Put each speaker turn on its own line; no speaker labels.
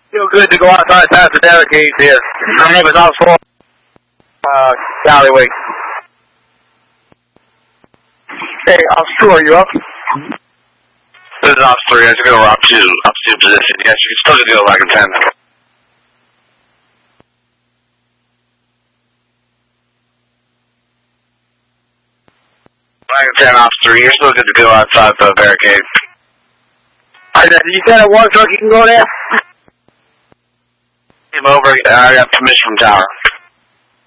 Feel good to go outside past the barricades here. My name is Oswald Alleyway. Hey, Officer, are you up?
This is Officer 3. I just go up to position. Yes, you still can go back in 10. Back in 10, Officer 3. You're still good to go outside the barricade.
You said at 1 o'clock you can go there?
Came over. I got permission from Tower.